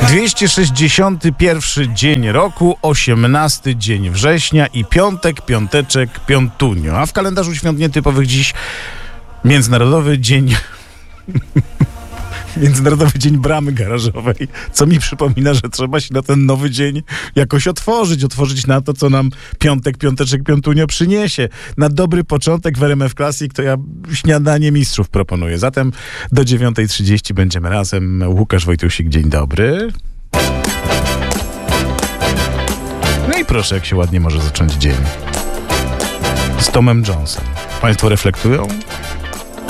261 dzień roku, 18 dzień września i piąteczek, piątunio. A w kalendarzu świąt nietypowych dziś Międzynarodowy Dzień Dzień Bramy Garażowej, co mi przypomina, że trzeba się na ten nowy dzień jakoś otworzyć na to, co nam piąteczek, piątunio przyniesie. Na dobry początek w RMF Classic to ja śniadanie mistrzów proponuję. Zatem do 9:30 będziemy razem. Łukasz Wojtusik, dzień dobry. No i proszę, jak się ładnie może zacząć dzień. Z Tomem Jonesem. Państwo reflektują?